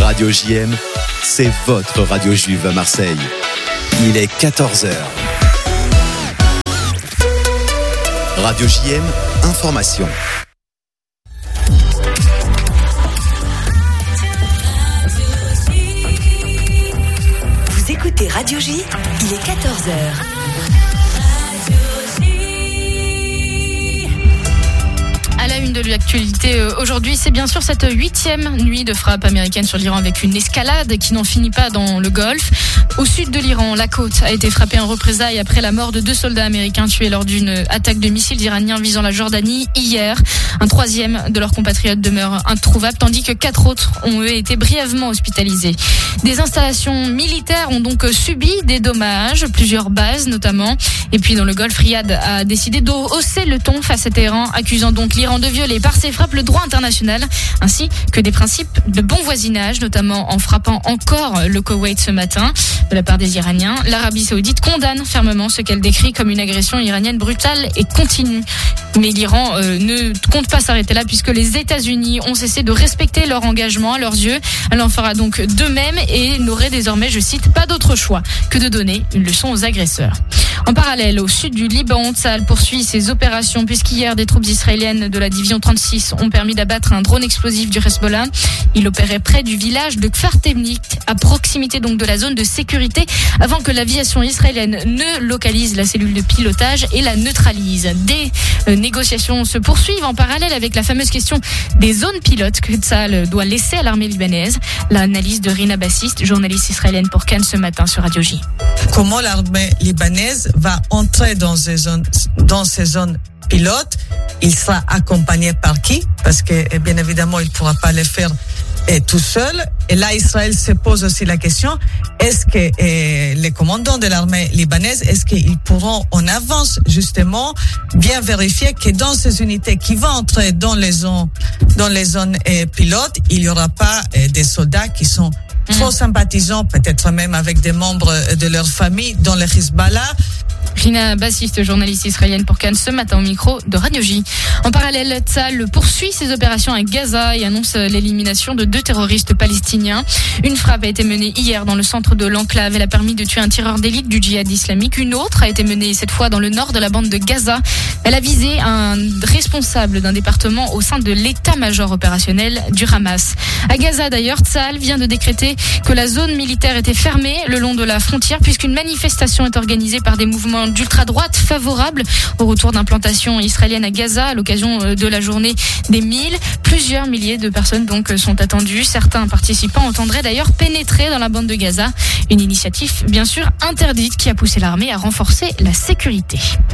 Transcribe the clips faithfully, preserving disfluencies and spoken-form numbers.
Radio J M, c'est votre radio juive à Marseille. Il est quatorze heures. Radio J M, information. Vous écoutez Radio J, il est quatorze heures. À la une de l'actualité aujourd'hui, c'est bien sûr cette huitième nuit de frappe américaine sur l'Iran avec une escalade qui n'en finit pas dans le Golfe. Au sud de l'Iran, la côte a été frappée en représailles après la mort de deux soldats américains tués lors d'une attaque de missiles iraniens visant la Jordanie hier. Un troisième de leurs compatriotes demeure introuvable, tandis que quatre autres ont eux été brièvement hospitalisés. Des installations militaires ont donc subi des dommages, plusieurs bases notamment. Et puis dans le Golfe, Riyad a décidé de hausser le ton face à Téhéran, accusant donc l'Iran de violer par ses frappes le droit international, ainsi que des principes de bon voisinage, notamment en frappant encore le Koweït ce matin. De la part des Iraniens, l'Arabie Saoudite condamne fermement ce qu'elle décrit comme une agression iranienne brutale et continue. Mais l'Iran euh, ne compte pas s'arrêter là puisque les États-Unis ont cessé de respecter leur engagement à leurs yeux. Elle en fera donc de même et n'aurait désormais, je cite, pas d'autre choix que de donner une leçon aux agresseurs. En parallèle, au sud du Liban, Tsahal poursuit ses opérations puisqu'hier, des troupes israéliennes de la division trente-six ont permis d'abattre un drone explosif du Hezbollah. Il opérait près du village de Kfar Temnik, à proximité donc de la zone de sécurité, avant que l'aviation israélienne ne localise la cellule de pilotage et la neutralise. Des euh, négociations se poursuivent en parallèle avec la fameuse question des zones pilotes que Tsahal doit laisser à l'armée libanaise. L'analyse de Rina Bassiste, journaliste israélienne pour Cannes ce matin sur Radio J. Comment l'armée libanaise va entrer dans ces zones, dans ces zones pilotes? Il sera accompagné par qui? Parce que bien évidemment, il ne pourra pas le faire eh, tout seul. Et là, Israël se pose aussi la question, est-ce que eh, les commandants de l'armée libanaise, est-ce qu'ils pourront en avance justement bien vérifier que dans ces unités qui vont entrer dans les zones, dans les zones eh, pilotes, il n'y aura pas eh, des soldats qui sont trop sympathisants, peut-être même avec des membres de leur famille dans le Hezbollah. Rina Bassiste, journaliste israélienne pour Cannes, ce matin au micro de Radio J. En parallèle, Tsahal poursuit ses opérations à Gaza et annonce l'élimination de deux terroristes palestiniens. Une frappe a été menée hier dans le centre de l'enclave. Elle a permis de tuer un tireur d'élite du djihad islamique. Une autre a été menée cette fois dans le nord de la bande de Gaza. Elle a visé un responsable d'un département au sein de l'état-major opérationnel du Hamas. À Gaza d'ailleurs, Tsahal vient de décréter que la zone militaire était fermée le long de la frontière puisqu'une manifestation est organisée par des mouvements d'ultra-droite favorables au retour d'implantation israélienne à Gaza à l'occasion de la journée des mille. Plusieurs milliers de personnes donc sont attendues. Certains participants entendraient d'ailleurs pénétrer dans la bande de Gaza. Une initiative bien sûr interdite qui a poussé l'armée à renforcer la sécurité.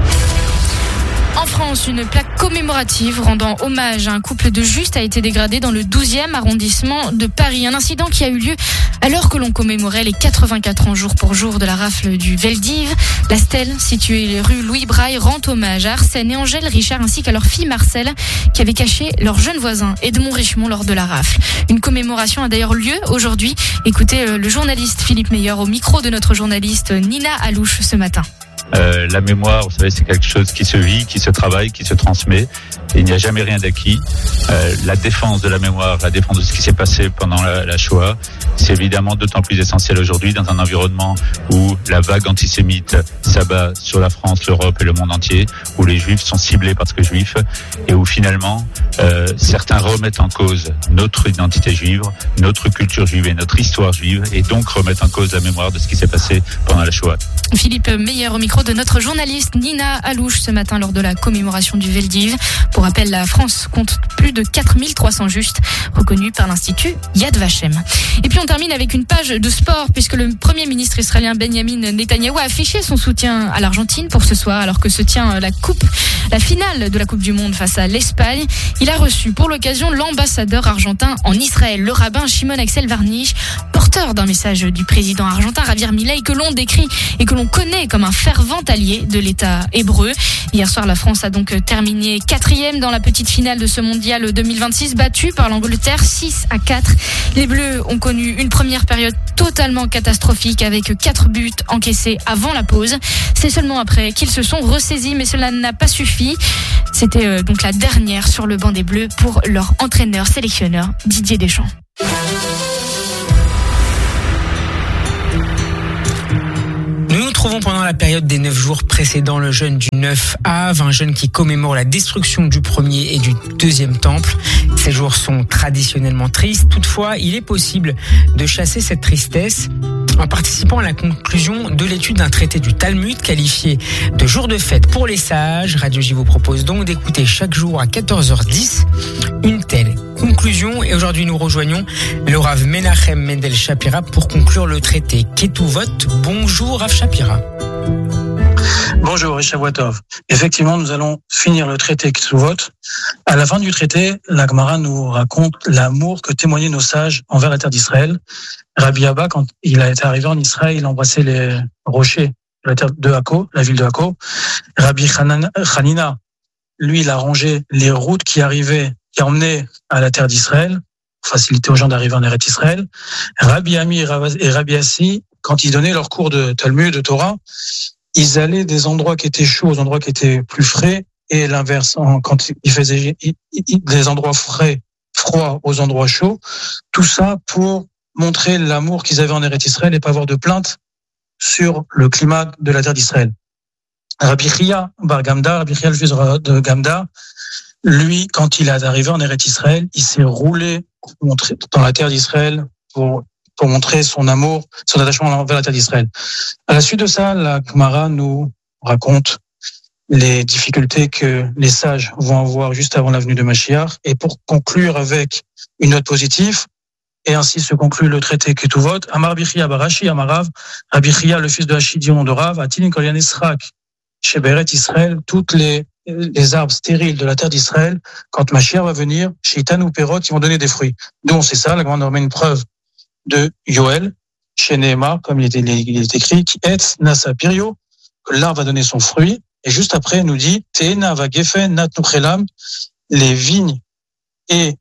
En France, une plaque commémorative rendant hommage à un couple de justes a été dégradée dans le douzième arrondissement de Paris. Un incident qui a eu lieu alors que l'on commémorait les quatre-vingt-quatre ans jour pour jour de la rafle du Veldiv. La stèle, située rue Louis Braille, rend hommage à Arsène et Angèle Richard ainsi qu'à leur fille Marcelle qui avait caché leur jeune voisin Edmond Richemont lors de la rafle. Une commémoration a d'ailleurs lieu aujourd'hui. Écoutez le journaliste Philippe Meyer au micro de notre journaliste Nina Alouche ce matin. Euh, la mémoire, vous savez, c'est quelque chose qui se vit, qui se travaille, qui se transmet. Et il n'y a jamais rien d'acquis. Euh, la défense de la mémoire, la défense de ce qui s'est passé pendant la, la Shoah, c'est évidemment d'autant plus essentiel aujourd'hui dans un environnement où la vague antisémite s'abat sur la France, l'Europe et le monde entier, où les Juifs sont ciblés parce que Juifs, et où finalement euh, certains remettent en cause notre identité juive, notre culture juive et notre histoire juive, et donc remettent en cause la mémoire de ce qui s'est passé pendant la Shoah. Philippe Meyer au micro de notre journaliste Nina Alouche ce matin lors de la commémoration du Veldiv. Pour rappel, la France compte plus de quatre mille trois cents justes reconnus par l'Institut Yad Vashem. Et puis on termine avec une page de sport puisque le Premier ministre israélien Benjamin Netanyahou a affiché son soutien à l'Argentine pour ce soir alors que se tient la coupe, la finale de la Coupe du Monde face à l'Espagne. Il a reçu pour l'occasion l'ambassadeur argentin en Israël, le rabbin Shimon Axel Varnish, porteur d'un message du président argentin Javier Milei que l'on décrit et que l'on connaît comme un fervent allié de l'État hébreu. Hier soir, la France a donc terminé quatrième dans la petite finale de ce mondial deux mille vingt-six, battue par l'Angleterre six à quatre. Les Bleus ont connu une première période totalement catastrophique avec quatre buts encaissés avant la pause. C'est seulement après qu'ils se sont ressaisis, mais cela n'a pas suffi. C'était donc la dernière sur le banc des Bleus pour leur entraîneur sélectionneur Didier Deschamps. la période des neuf jours précédant le jeûne du neuf Av, un jeûne qui commémore la destruction du premier et du deuxième temple. Ces jours sont traditionnellement tristes. Toutefois, il est possible de chasser cette tristesse en participant à la conclusion de l'étude d'un traité du Talmud qualifié de jour de fête pour les sages. Radio J vous propose donc d'écouter chaque jour à quatorze heures dix une telle conclusion. Et aujourd'hui, nous rejoignons le Rav Menachem Mendel Shapira pour conclure le traité Ketuvot. Bonjour Rav Shapira. Bonjour, Shavuot Tov. Effectivement, nous allons finir le traité Ketuvot. À la fin du traité, la Gemara nous raconte l'amour que témoignaient nos sages envers la terre d'Israël. Rabbi Abba, quand il a été arrivé en Israël, il embrassait les rochers de la terre de Akko, la ville de Akko. Rabbi Hanina, lui, il a rangé les routes qui arrivaient, qui emmenaient à la terre d'Israël, pour faciliter aux gens d'arriver en Eretz Israël. Rabbi Ami et Rabbi Assi, quand ils donnaient leurs cours de Talmud, de Torah, ils allaient des endroits qui étaient chauds aux endroits qui étaient plus frais, et l'inverse, quand ils faisaient des endroits frais, froids aux endroits chauds. Tout ça pour montrer l'amour qu'ils avaient en Eretz Israël et pas avoir de plainte sur le climat de la terre d'Israël. Rabbi Chia Bar Gamda, Rabbi Chia le fils de Gamda, lui, quand il est arrivé en Eretz Israël, il s'est roulé dans la terre d'Israël pour pour montrer son amour, son attachement envers la terre d'Israël. À la suite de ça, la Gemara nous raconte les difficultés que les sages vont avoir juste avant la venue de Mashiach. Et pour conclure avec une note positive, et ainsi se conclut le traité Ketuvot, Amar Rabbi Chia Barashi, Amarav, Rabbi Chia, le fils de Hachidion de Rav, Atilin Kolian Esrak, Sheberet Israël, toutes les, les arbres stériles de la terre d'Israël, quand Mashiach va venir, Sheitan ou Perot, ils vont donner des fruits. Donc c'est ça, la Gemara nous remet une preuve de Yoel, chez Nehemar, comme il est, il est écrit, qui est Nasa Pirio, que l'arbre va donner son fruit, et juste après, il nous dit, Teena va Gefen, Nat Nuchelam, les vignes et,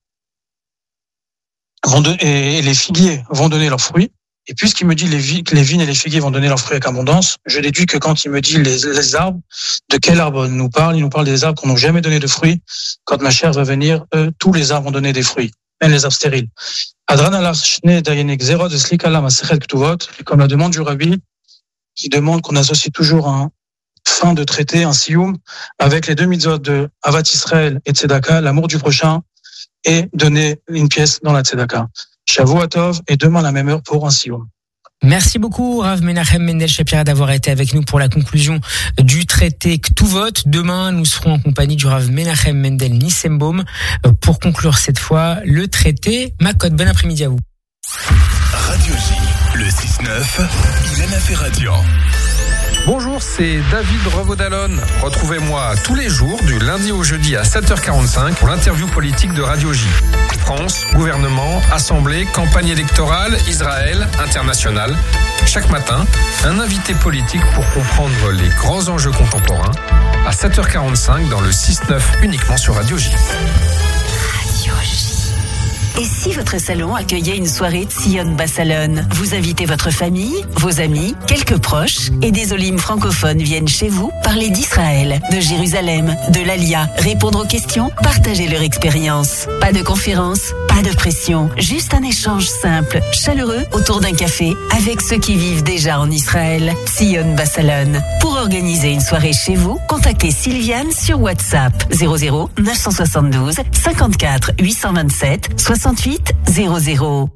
vont de, et les figuiers vont donner leurs fruits. Et puisqu'il me dit les, vi, que les vignes et les figuiers vont donner leurs fruits avec abondance, je déduis que quand il me dit les, les arbres, de quel arbre il nous parle? Il nous parle des arbres qui n'ont jamais donné de fruits. Quand ma chère va venir, eux, tous les arbres vont donner des fruits, même les arbres stériles. Adran alar shne dayenek zerot eslikala masechet ketuvot, comme la demande du rabbi, qui demande qu'on associe toujours un fin de traité, un sioum, avec les deux mitzvot de Avat Israël et Tzedaka, l'amour du prochain, et donner une pièce dans la Tzedaka. Shavuot Tov, et demain à la même heure pour un sioum. Merci beaucoup Rav Menachem Mendel Shapira d'avoir été avec nous pour la conclusion du traité Ketuvot. Demain, nous serons en compagnie du Rav Menachem Mendel Nissenbaum pour conclure cette fois le traité Makot. Bon après-midi à vous. Radio J, le six neuf, il aime fait radiant. Bonjour, c'est David Revaudalon. Retrouvez-moi tous les jours, du lundi au jeudi à sept heures quarante-cinq pour l'interview politique de Radio J. France, gouvernement, assemblée, campagne électorale, Israël, international. Chaque matin, un invité politique pour comprendre les grands enjeux contemporains à sept heures quarante-cinq dans le six neuf uniquement sur Radio J. Radio J. Et si votre salon accueillait une soirée Tzion Bassalon? Vous invitez votre famille, vos amis, quelques proches, et des olim francophones viennent chez vous parler d'Israël, de Jérusalem, de l'Alia, répondre aux questions, partager leur expérience. Pas de conférence, pas de pression, juste un échange simple, chaleureux autour d'un café avec ceux qui vivent déjà en Israël. Tzion Bassalon. Pour organiser une soirée chez vous, contactez Sylviane sur WhatsApp zéro zéro neuf cent soixante-douze cinquante-quatre huit cent vingt-sept soixante-huit zéro zéro.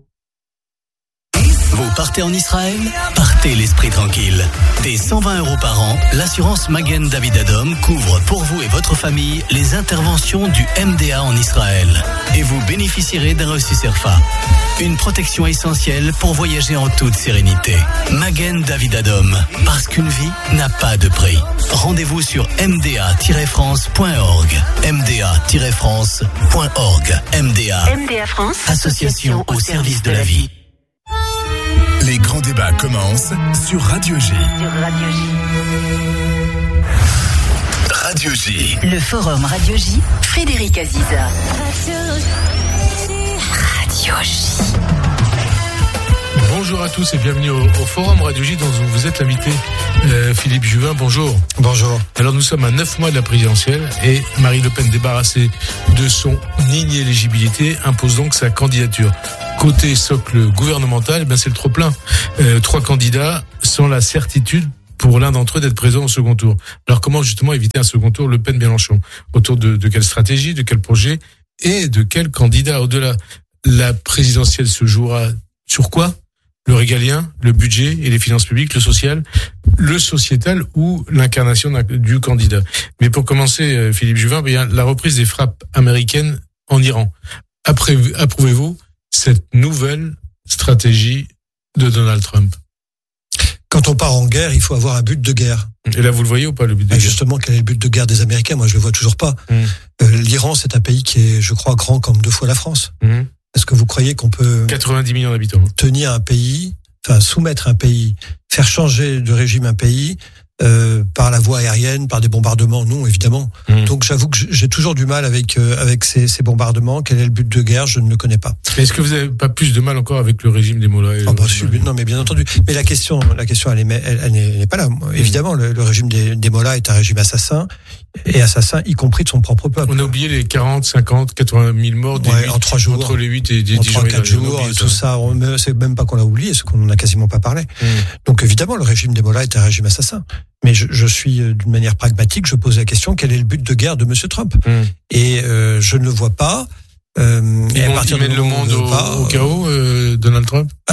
Vous partez en Israël? Partez l'esprit tranquille. Dès cent vingt euros par an, l'assurance Magen David Adom couvre pour vous et votre famille les interventions du M D A en Israël. Et vous bénéficierez d'un reçu Serfa. Une protection essentielle pour voyager en toute sérénité. Magen David Adom, parce qu'une vie n'a pas de prix. Rendez-vous sur m d a tiret france point org. m d a tiret france point org. M D A. M D A France, Association au service de la vie. Les grands débats commencent sur Radio J. Sur Radio J. Radio J. Le forum Radio J, Frédéric Aziza. Radio J. Bonjour à tous et bienvenue au, au forum Radio J dont vous êtes l'invité euh, Philippe Juvin. Bonjour. Bonjour. Alors nous sommes à neuf mois de la présidentielle et Marine Le Pen, débarrassée de son inéligibilité, impose donc sa candidature. Côté socle gouvernemental, ben c'est le trop plein. Euh, trois candidats sans la certitude pour l'un d'entre eux d'être présent au second tour. Alors comment justement éviter un second tour Le Pen-Mélenchon? Autour de, de quelle stratégie, de quel projet et de quel candidat? Au-delà, la présidentielle se jouera sur quoi? Le régalien, le budget et les finances publiques, le social, le sociétal ou l'incarnation du candidat. Mais pour commencer, Philippe Juvin, bien, la reprise des frappes américaines en Iran. Approuvez-vous cette nouvelle stratégie de Donald Trump? Quand on part en guerre, il faut avoir un but de guerre. Et là, vous le voyez ou pas, le but de ah, guerre? Justement, quel est le but de guerre des Américains? Moi, je le vois toujours pas. Mmh. Euh, L'Iran, c'est un pays qui est, je crois, grand comme deux fois la France. Mmh. Est-ce que vous croyez qu'on peut quatre-vingt-dix millions d'habitants tenir un pays, enfin soumettre un pays, faire changer de régime un pays euh, par la voie aérienne, par des bombardements? Non, évidemment. Mmh. Donc j'avoue que j'ai toujours du mal avec euh, avec ces, ces bombardements. Quel est le but de guerre? Je ne le connais pas. Mais est-ce que vous n'avez pas plus de mal encore avec le régime des mollahs? Oh bah, non, mais bien entendu. Mais la question, la question, elle, est, elle, elle n'est pas là. Mmh. Évidemment, le, le régime des, des mollahs est un régime assassin. Et assassin, y compris de son propre peuple. On a oublié les quarante, cinquante, quatre-vingt mille morts des ouais, huit, en trois jours. Entre les huit et dix jours. quatre jours, tout ça. ça c'est même pas qu'on l'a oublié, c'est qu'on n'en a quasiment pas parlé. Mmh. Donc évidemment, le régime des mollahs est un régime assassin. Mais je, je suis, d'une manière pragmatique, je pose la question, quel est le but de guerre de Monsieur Trump? mmh. Et euh, je ne le vois pas. Euh, et à partir de le monde au, pas, au chaos, euh, Donald Trump. Bah,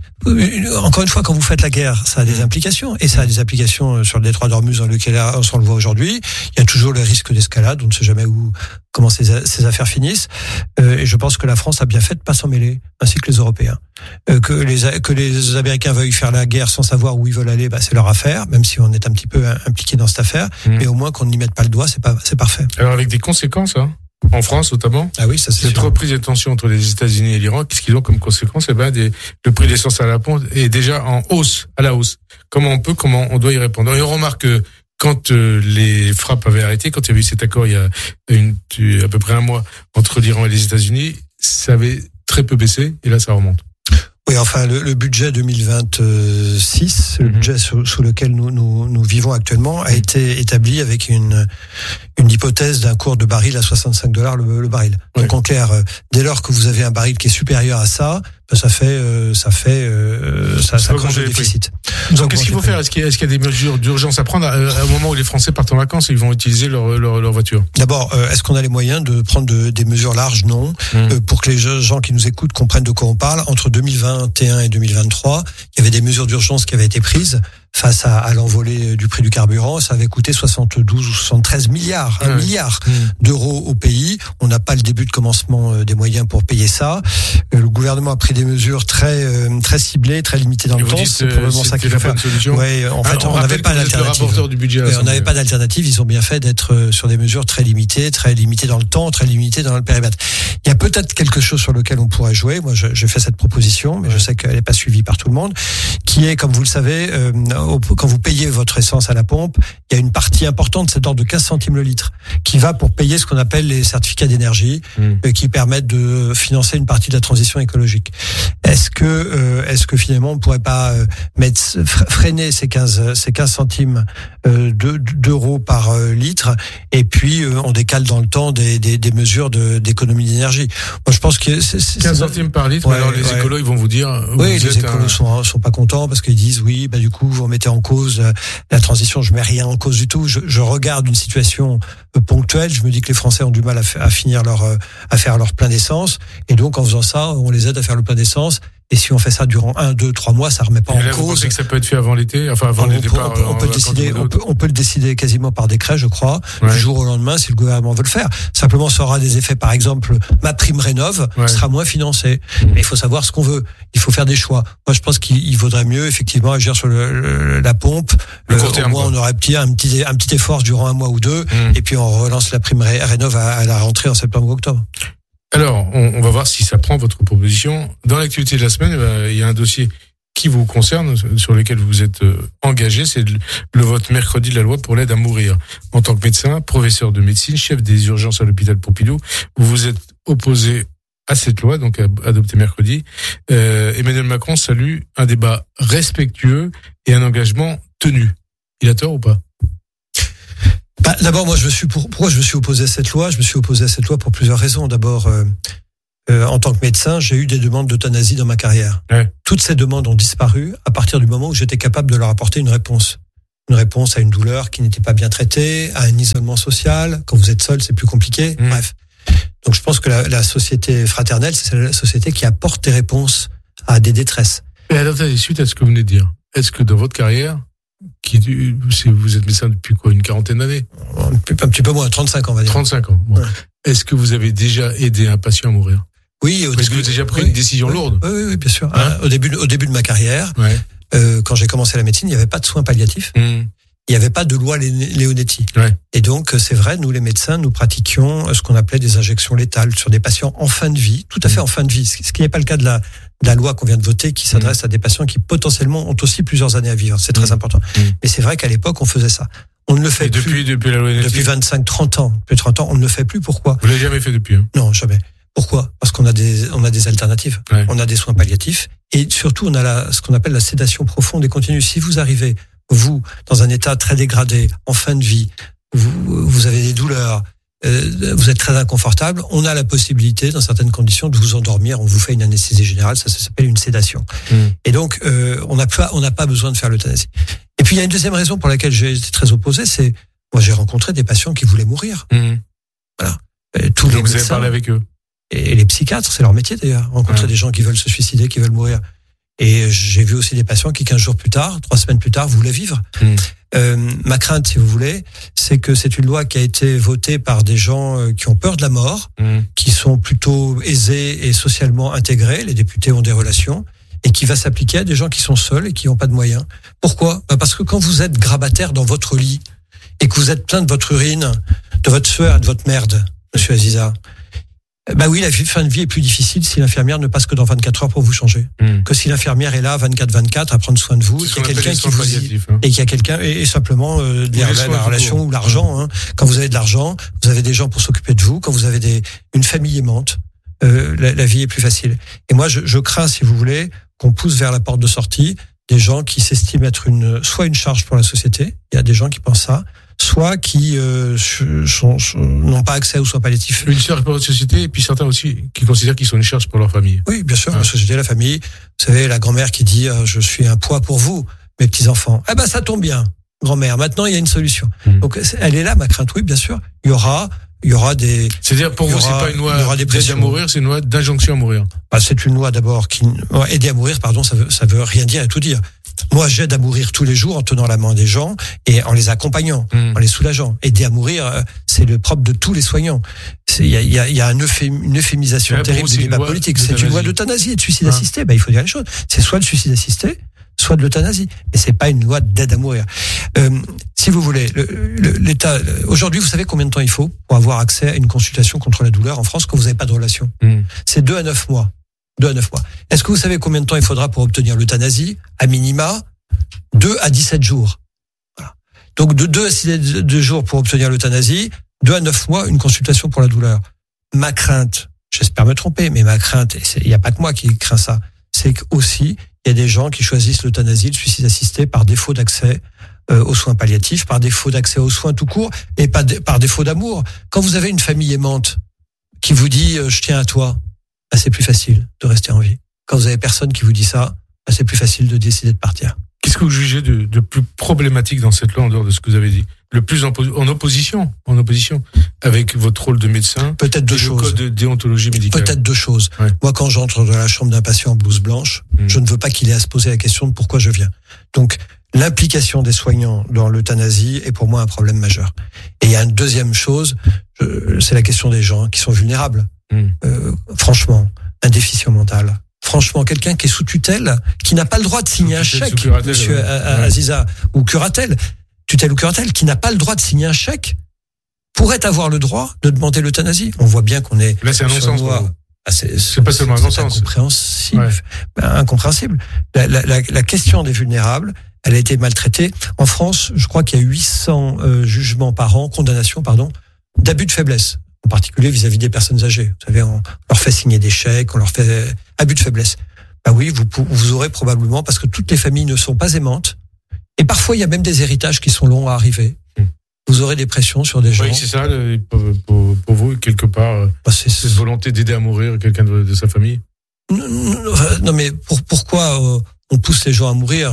encore une fois, quand vous faites la guerre, ça a des implications, et ça a des implications sur le détroit d'Ormuz dans lequel on le voit aujourd'hui. Il y a toujours le risque d'escalade, on ne sait jamais où, comment ces, ces affaires finissent. Euh, et je pense que la France a bien fait de pas s'en mêler, ainsi que les Européens. Euh, que les que les Américains veuillent faire la guerre sans savoir où ils veulent aller, bah, c'est leur affaire, même si on est un petit peu impliqué dans cette affaire. Mmh. Mais au moins qu'on n'y mette pas le doigt, c'est pas, c'est parfait. Alors avec des conséquences, hein. En France notamment, ah oui, ça c'est cette sûr. reprise des tensions entre les États-Unis et l'Iran, qu'est-ce qu'ils ont comme conséquence? Eh ben, des, le prix de l'essence à la pompe est déjà en hausse, à la hausse. Comment on peut, comment on doit y répondre? Et on remarque que quand euh, les frappes avaient arrêté, quand il y avait eu cet accord il y a une, à peu près un mois entre l'Iran et les États-Unis, ça avait très peu baissé et là ça remonte. Oui, enfin, le, le budget deux mille vingt-six, le budget sous, sous lequel nous, nous, nous vivons actuellement, a été établi avec une, une hypothèse d'un cours de baril à soixante-cinq dollars le, le baril. Oui. Donc, en clair, dès lors que vous avez un baril qui est supérieur à ça, ça fait, euh, ça fait, euh, ça, ça creuse le déficit. Donc, qu'est-ce qu'il faut faire? Est-ce qu'il y a, est-ce qu'il y a des mesures d'urgence à prendre à, à, au moment où les Français partent en vacances et ils vont utiliser leur, leur, leur voiture? D'abord, euh, est-ce qu'on a les moyens de prendre de, des mesures larges? Non. Mmh. Euh, pour que les gens qui nous écoutent comprennent de quoi on parle, entre deux mille vingt et un et deux mille vingt-trois, il y avait des mesures d'urgence qui avaient été prises face à, à l'envolée du prix du carburant. Ça avait coûté soixante-douze ou soixante-treize milliards, un mmh. milliard mmh. d'euros au pays. On n'a pas le début de commencement des moyens pour payer ça. Le gouvernement a pris des mesures très très ciblées, très limitées dans et le temps. Dites, c'est probablement ça qu'il faut faire. Ouais, en fait, Alors, on n'avait pas d'alternative. Du budget on n'avait pas d'alternative. Ils ont bien fait d'être sur des mesures très limitées, très limitées dans le temps, très limitées dans le périmètre. Il y a peut-être quelque chose sur lequel on pourrait jouer. Moi, j'ai fait cette proposition, mais ouais. je sais qu'elle n'est pas suivie par tout le monde, qui est, comme vous le savez, euh, quand vous payez votre essence à la pompe, il y a une partie importante, c'est d'ordre de quinze centimes le litre, qui va pour payer ce qu'on appelle les certificats d'énergie, mmh. euh, qui permettent de financer une partie de la transition écologique. Est-ce que, euh, est-ce que finalement on pourrait pas euh, mettre freiner ces quinze ces quinze centimes euh, d'euros par euh, litre, et puis euh, on décale dans le temps des des, des mesures de d'économie d'énergie. Moi, je pense que c'est, c'est, quinze centimes par litre. Ouais, alors les ouais. écolos, ils vont vous dire. Vous oui, vous les écolos un... sont sont pas contents parce qu'ils disent oui, bah du coup vous remettez en cause la, la transition. Je mets rien en cause du tout. Je, je regarde une situation ponctuelle. Je me dis que les Français ont du mal à, f- à finir leur à faire leur plein d'essence, et donc en faisant ça, on les aide à faire le plein d'essence. Et si on fait ça durant un, deux, trois mois, ça remet pas et en là, cause. Vous pensez que ça peut être fait avant l'été, enfin avant on, le départ. On peut, on peut le décider. On peut, on peut le décider quasiment par décret, je crois, ouais. du jour au lendemain, si le gouvernement veut le faire. Simplement, ça aura des effets. Par exemple, ma prime rénov ouais. sera moins financée. Mmh. Mais il faut savoir ce qu'on veut. Il faut faire des choix. Moi, je pense qu'il vaudrait mieux effectivement agir sur le, le, la pompe. Le euh, terme, au moins, on aurait petit, un petit un petit effort durant un mois ou deux, mmh. et puis on relance la prime rénov à, à la rentrée en septembre ou octobre. Alors, on, on va voir si ça prend votre proposition. Dans l'actualité de la semaine, euh, il y a un dossier qui vous concerne, sur lequel vous êtes euh, engagé, c'est le, le vote mercredi de la loi pour l'aide à mourir. En tant que médecin, professeur de médecine, chef des urgences à l'hôpital Pompidou, vous vous êtes opposé à cette loi, donc adoptée mercredi. Euh, Emmanuel Macron salue un débat respectueux et un engagement tenu. Il a tort ou pas ? Bah, d'abord, moi, je me suis pour, pourquoi je me suis opposé à cette loi? Je me suis opposé à cette loi pour plusieurs raisons. D'abord, euh, euh, en tant que médecin, j'ai eu des demandes d'euthanasie dans ma carrière. Ouais. Toutes ces demandes ont disparu à partir du moment où j'étais capable de leur apporter une réponse. une réponse à une douleur qui n'était pas bien traitée, à un isolement social. Quand vous êtes seul, c'est plus compliqué. Mmh. Bref. Donc je pense que la, la société fraternelle, c'est la société qui apporte des réponses à des détresses. Et alors, suite à ce que vous venez de dire, est-ce que dans votre carrière, qui, vous êtes médecin depuis quoi, une quarantaine d'années ? Un petit peu moins, trente-cinq ans, on va dire. trente-cinq ans. Bon. Ouais. Est-ce que vous avez déjà aidé un patient à mourir ? Oui, au Est-ce début, que vous avez déjà pris oui, une décision oui, lourde ? Oui, oui, bien sûr. Hein au début, au début de ma carrière, ouais. euh, quand j'ai commencé la médecine, il n'y avait pas de soins palliatifs. Mmh. Il n'y avait pas de loi Leonetti. Ouais. Et donc, c'est vrai, nous, les médecins, nous pratiquions ce qu'on appelait des injections létales sur des patients en fin de vie, tout à fait en fin de vie. Ce qui n'est pas le cas de la, de la loi qu'on vient de voter, qui s'adresse mmh. à des patients qui potentiellement ont aussi plusieurs années à vivre. C'est très mmh. important. Mmh. Mais c'est vrai qu'à l'époque, on faisait ça. On ne le fait Et plus. Depuis, depuis la loi Leonetti. Depuis vingt-cinq, trente ans. Depuis trente ans, on ne le fait plus. Pourquoi ? Vous l'avez jamais fait depuis, hein ? Non, jamais. Pourquoi ? Parce qu'on a des, on a des alternatives. Ouais. On a des soins palliatifs. Et surtout, on a la, ce qu'on appelle la sédation profonde et continue. Si vous arrivez, vous, dans un état très dégradé, en fin de vie, vous, vous avez des douleurs, euh, vous êtes très inconfortable, on a la possibilité, dans certaines conditions, de vous endormir. On vous fait une anesthésie générale, ça, ça s'appelle une sédation. Mmh. Et donc, euh, on n'a pas, on n'a pas besoin de faire l'euthanasie. Et puis, il y a une deuxième raison pour laquelle j'ai été très opposé, c'est, moi, j'ai rencontré des patients qui voulaient mourir. Mmh. Voilà. Et tous donc, les vous médecins, avez parlé avec eux. Et les psychiatres, c'est leur métier d'ailleurs, rencontrer ouais. des gens qui veulent se suicider, qui veulent mourir. Et j'ai vu aussi des patients qui, quinze jours plus tard, trois semaines plus tard, voulaient vivre. Mmh. Euh, ma crainte, si vous voulez, c'est que c'est une loi qui a été votée par des gens qui ont peur de la mort, mmh. qui sont plutôt aisés et socialement intégrés, les députés ont des relations, et qui va s'appliquer à des gens qui sont seuls et qui n'ont pas de moyens. Pourquoi ? Bah parce que quand vous êtes grabataire dans votre lit, et que vous êtes plein de votre urine, de votre sueur et de votre merde, monsieur Aziza, bah oui, la fin de vie est plus difficile si l'infirmière ne passe que dans vingt-quatre heures pour vous changer. Mmh. Que si l'infirmière est là vingt-quatre vingt-quatre à prendre soin de vous, qu'il y a quelqu'un qui vous dit, hein. et qu'il y a quelqu'un, et, et simplement, euh, la, la relation ou l'argent, hein. Quand vous avez de l'argent, vous avez des gens pour s'occuper de vous. Quand vous avez des, une famille aimante, euh, la, la vie est plus facile. Et moi, je, je crains, si vous voulez, qu'on pousse vers la porte de sortie des gens qui s'estiment être une, soit une charge pour la société. Il y a des gens qui pensent ça. Soit qui euh, sont, sont, n'ont pas accès aux soins palliatifs. Une charge pour la société, et puis certains aussi qui considèrent qu'ils sont une charge pour leur famille. Oui, bien sûr, ah. la société, la famille. Vous savez, la grand-mère qui dit euh, « je suis un poids pour vous, mes petits-enfants ». Eh ben, ça tombe bien, grand-mère. Maintenant, il y a une solution. Mmh. Donc, elle est là, ma crainte. Oui, bien sûr. Il y aura, il y aura des... C'est-à-dire, pour vous, aura, c'est pas une loi d'aide à mourir, c'est une loi d'injonction à mourir. Bah, c'est une loi d'abord qui... Aider à mourir, pardon, ça veut, ça veut rien dire et tout dire. Moi, j'aide à mourir tous les jours en tenant la main des gens et en les accompagnant, mmh. en les soulageant. Aider à mourir, c'est le propre de tous les soignants. Il y a, y, a, y a un euphém, une euphémisation ouais, terrible du débat politique. C'est une loi d'euthanasie et de suicide ah. assisté. Ben, il faut dire les choses. C'est soit le suicide assisté, soit de l'euthanasie. Mais c'est pas une loi d'aide à mourir. Euh, si vous voulez, le, le, l'État, aujourd'hui, vous savez combien de temps il faut pour avoir accès à une consultation contre la douleur en France quand vous n'avez pas de relation? Mmh. C'est deux à neuf mois. deux à neuf mois. Est-ce que vous savez combien de temps il faudra pour obtenir l'euthanasie? À minima, deux à dix-sept jours. Voilà. Donc, de deux à dix-sept jours pour obtenir l'euthanasie, deux à neuf mois, une consultation pour la douleur. Ma crainte, j'espère me tromper, mais ma crainte, et il n'y a pas que moi qui crains ça, c'est qu'aussi, il y a des gens qui choisissent l'euthanasie, le suicide assisté, par défaut d'accès euh, aux soins palliatifs, par défaut d'accès aux soins tout court, et pas de, par défaut d'amour. Quand vous avez une famille aimante qui vous dit euh, « je tiens à toi », bah, c'est plus facile de rester en vie. Quand vous avez personne qui vous dit ça, bah, c'est plus facile de décider de partir. Qu'est-ce que vous jugez de, de plus problématique dans cette loi en dehors de ce que vous avez dit? Le plus en, en opposition, en opposition avec votre rôle de médecin. Peut-être deux choses. Le code de déontologie médicale. Peut-être deux choses. Ouais. Moi, quand j'entre dans la chambre d'un patient en blouse blanche, mmh. je ne veux pas qu'il ait à se poser la question de pourquoi je viens. Donc, l'implication des soignants dans l'euthanasie est pour moi un problème majeur. Et il y a une deuxième chose, je, c'est la question des gens qui sont vulnérables. Mmh. Euh, franchement, un déficient mental. Franchement, quelqu'un qui est sous tutelle, qui n'a pas le droit de signer un chèque, curatelle, monsieur ouais. Aziza, ou curatelle, tutelle ou curatelle, qui n'a pas le droit de signer un chèque, pourrait avoir le droit de demander l'euthanasie. On voit bien qu'on est... Là, c'est un non-sens. Ah, c'est, c'est pas seulement un non-sens. C'est incompréhensible. Ouais. Ben, incompréhensible. La, la, la, la question des vulnérables, elle a été maltraitée. En France, je crois qu'il y a huit cents euh, jugements par an, condamnations, pardon, d'abus de faiblesse. En particulier vis-à-vis des personnes âgées. Vous savez, on leur fait signer des chèques, on leur fait abus de faiblesse. Bah oui, vous, vous aurez probablement, parce que toutes les familles ne sont pas aimantes, et parfois il y a même des héritages qui sont longs à arriver. Mmh. Vous aurez des pressions sur des gens. Oui, c'est ça, le, pour, pour, pour vous, quelque part, bah c'est, cette volonté d'aider à mourir quelqu'un de, de sa famille. Non, non, non mais pour, pourquoi euh, on pousse les gens à mourir?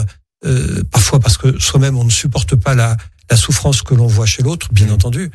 euh, parfois parce que soi-même on ne supporte pas la, la souffrance que l'on voit chez l'autre, bien entendu.